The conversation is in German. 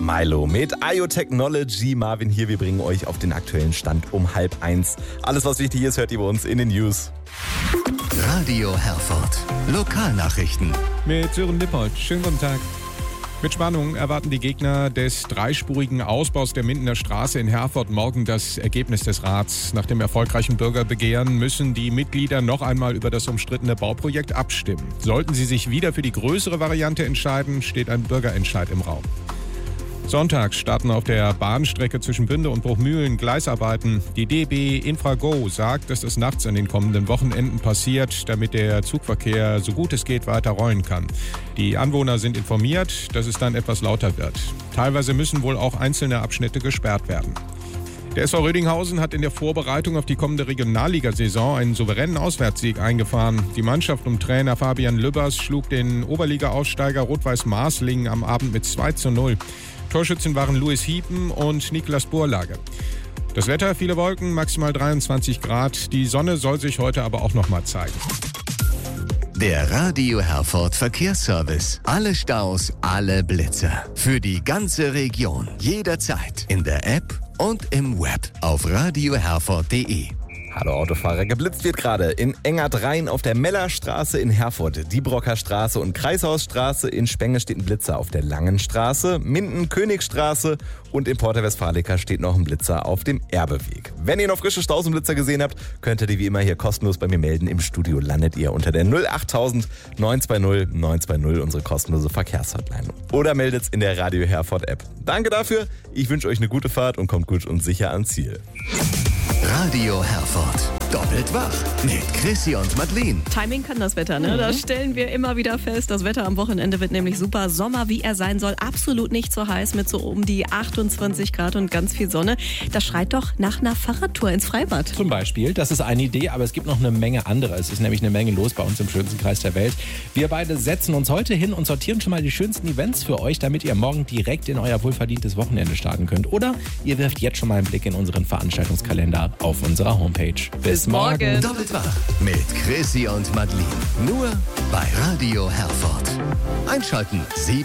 Milo mit IO Technology. Marvin hier, wir bringen euch auf den aktuellen Stand um 12:30. Alles, was wichtig ist, hört ihr bei uns in den News. Radio Herford. Lokalnachrichten. Mit Sören Lippold. Schönen guten Tag. Mit Spannung erwarten die Gegner des dreispurigen Ausbaus der Mindener Straße in Herford morgen das Ergebnis des Rats. Nach dem erfolgreichen Bürgerbegehren müssen die Mitglieder noch einmal über das umstrittene Bauprojekt abstimmen. Sollten sie sich wieder für die größere Variante entscheiden, steht ein Bürgerentscheid im Raum. Sonntag starten auf der Bahnstrecke zwischen Bünde und Bruchmühlen Gleisarbeiten. Die DB Infrago sagt, dass das nachts an den kommenden Wochenenden passiert, damit der Zugverkehr so gut es geht weiter rollen kann. Die Anwohner sind informiert, dass es dann etwas lauter wird. Teilweise müssen wohl auch einzelne Abschnitte gesperrt werden. Der SV Rödinghausen hat in der Vorbereitung auf die kommende Regionalligasaison einen souveränen Auswärtssieg eingefahren. Die Mannschaft um Trainer Fabian Lübbers schlug den Oberliga-Aufsteiger Rot-Weiß Marslingen am Abend mit 2:0. Torschützen waren Louis Hiepen und Niklas Burlage. Das Wetter, viele Wolken, maximal 23 Grad. Die Sonne soll sich heute aber auch noch mal zeigen. Der Radio Herford Verkehrsservice. Alle Staus, alle Blitzer. Für die ganze Region. Jederzeit. In der App und im Web. Auf radioherford.de. Hallo Autofahrer, geblitzt wird gerade in Engadrein auf der Mellerstraße in Herford, Diebrocker Straße und Kreishausstraße. In Spenge steht ein Blitzer auf der Langen Straße, Minden Königstraße und in Porta Westfalica steht noch ein Blitzer auf dem Erbeweg. Wenn ihr noch frische Staus und Blitzer gesehen habt, könnt ihr die wie immer hier kostenlos bei mir melden. Im Studio landet ihr unter der 08000 920 920, unsere kostenlose Verkehrshotline. Oder meldet's in der Radio Herford App. Danke dafür, ich wünsche euch eine gute Fahrt und kommt gut und sicher ans Ziel. Radio Herford. Doppelt wach mit Chrissy und Madeleine. Timing kann das Wetter, ne? Das stellen wir immer wieder fest. Das Wetter am Wochenende wird nämlich super. Sommer, wie er sein soll. Absolut nicht so heiß mit so um die 28 Grad und ganz viel Sonne. Das schreit doch nach einer Fahrradtour ins Freibad. Zum Beispiel, das ist eine Idee, aber es gibt noch eine Menge andere. Es ist nämlich eine Menge los bei uns im schönsten Kreis der Welt. Wir beide setzen uns heute hin und sortieren schon mal die schönsten Events für euch, damit ihr morgen direkt in euer wohlverdientes Wochenende starten könnt. Oder ihr wirft jetzt schon mal einen Blick in unseren Veranstaltungskalender auf unserer Homepage. Bis morgen. Doppelt wach mit Chrissy und Madeleine. Nur bei Radio Herford. Einschalten.